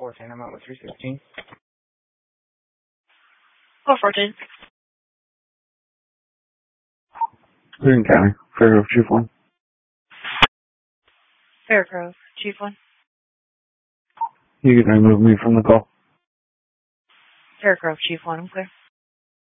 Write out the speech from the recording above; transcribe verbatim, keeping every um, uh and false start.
fourteen. I'm out with three sixteen. four fourteen. Cleveland County. Fairgrove, Chief one. Fairgrove, Chief one. You can remove me from the call. Fairgrove, Chief one. I'm clear.